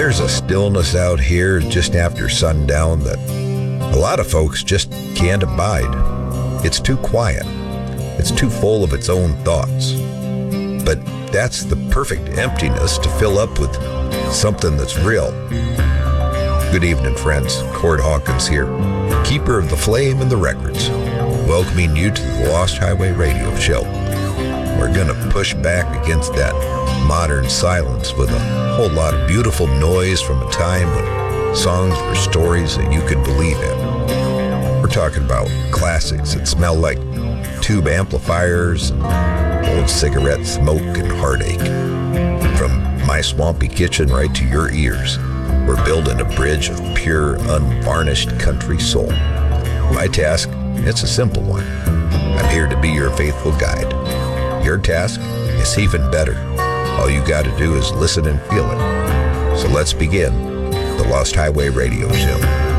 There's a stillness out here just after sundown that a lot of folks just can't abide. It's too quiet. It's too full of its own thoughts. But that's the perfect emptiness to fill up with something that's real. Good evening, friends. Cord Hawkins here, keeper of the flame and the records, welcoming you to the Lost Highway Radio Show. We're going to push back against that modern silence with a whole lot of beautiful noise from a time when songs were stories that you could believe in. We're talking about classics that smell like tube amplifiers and old cigarette smoke and heartache. From my swampy kitchen right to your ears, we're building a bridge of pure, unvarnished country soul. My task, it's a simple one. I'm here to be your faithful guide. Your task is even better. All you got to do is listen and feel it. So let's begin the Lost Highway Radio Show.